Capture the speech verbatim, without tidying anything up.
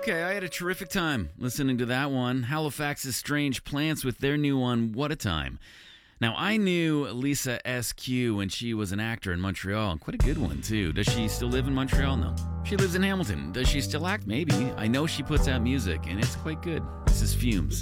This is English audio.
Okay, I had a terrific time listening to that one. Halifax's Strange Plants with their new one, What a Time. Now, I knew Lisa S Q when she was an actor in Montreal, and quite a good one, too. Does she still live in Montreal? No. She lives in Hamilton. Does she still act? Maybe. I know she puts out music, and it's quite good. This is Fumes.